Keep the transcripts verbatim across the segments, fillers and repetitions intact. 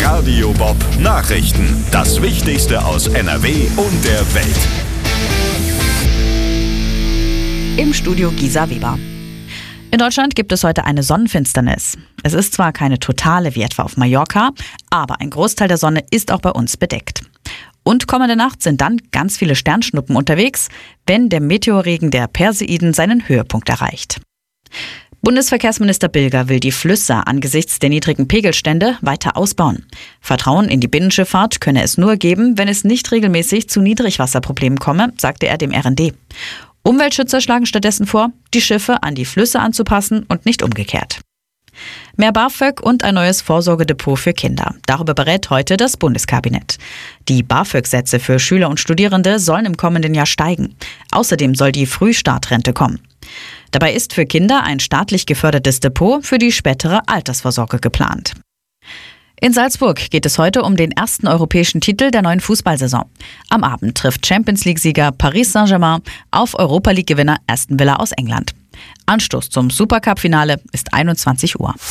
Radio Bob Nachrichten. Das Wichtigste aus N R W und der Welt. Im Studio Gisa Weber. In Deutschland gibt es heute eine Sonnenfinsternis. Es ist zwar keine totale wie etwa auf Mallorca, aber ein Großteil der Sonne ist auch bei uns bedeckt. Und kommende Nacht sind dann ganz viele Sternschnuppen unterwegs, wenn der Meteorregen der Perseiden seinen Höhepunkt erreicht. Bundesverkehrsminister Bilger will die Flüsse angesichts der niedrigen Pegelstände weiter ausbauen. Vertrauen in die Binnenschifffahrt könne es nur geben, wenn es nicht regelmäßig zu Niedrigwasserproblemen komme, sagte er dem R N D. Umweltschützer schlagen stattdessen vor, die Schiffe an die Flüsse anzupassen und nicht umgekehrt. Mehr BAföG und ein neues Vorsorgedepot für Kinder. Darüber berät heute das Bundeskabinett. Die BAföG-Sätze für Schüler und Studierende sollen im kommenden Jahr steigen. Außerdem soll die Frühstartrente kommen. Dabei ist für Kinder ein staatlich gefördertes Depot für die spätere Altersvorsorge geplant. In Salzburg geht es heute um den ersten europäischen Titel der neuen Fußballsaison. Am Abend trifft Champions-League-Sieger Paris Saint-Germain auf Europa-League-Gewinner Aston Villa aus England. Anstoß zum Supercup-Finale ist einundzwanzig Uhr.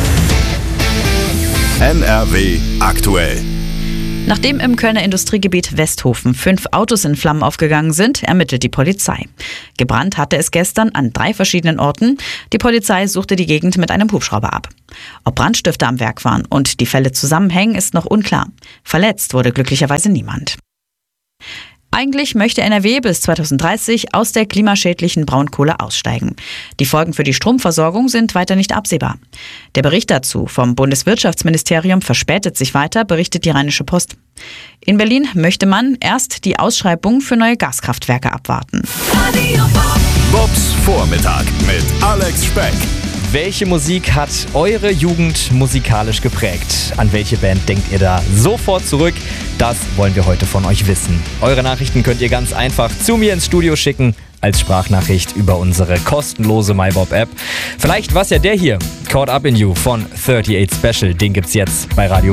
N R W aktuell. Nachdem im Kölner Industriegebiet Westhofen fünf Autos in Flammen aufgegangen sind, ermittelt die Polizei. Gebrannt hatte es gestern an drei verschiedenen Orten. Die Polizei suchte die Gegend mit einem Hubschrauber ab. Ob Brandstifter am Werk waren und die Fälle zusammenhängen, ist noch unklar. Verletzt wurde glücklicherweise niemand. Eigentlich möchte N R W bis zweitausenddreißig aus der klimaschädlichen Braunkohle aussteigen. Die Folgen für die Stromversorgung sind weiter nicht absehbar. Der Bericht dazu vom Bundeswirtschaftsministerium verspätet sich weiter, berichtet die Rheinische Post. In Berlin möchte man erst die Ausschreibung für neue Gaskraftwerke abwarten. Bobs Vormittag mit Alex Speck. Welche Musik hat eure Jugend musikalisch geprägt? An welche Band denkt ihr da sofort zurück? Das wollen wir heute von euch wissen. Eure Nachrichten könnt ihr ganz einfach zu mir ins Studio schicken, als Sprachnachricht über unsere kostenlose MyBob-App. Vielleicht war's ja der hier, Caught Up in You von achtundvierzig Special. Den gibt's jetzt bei Radio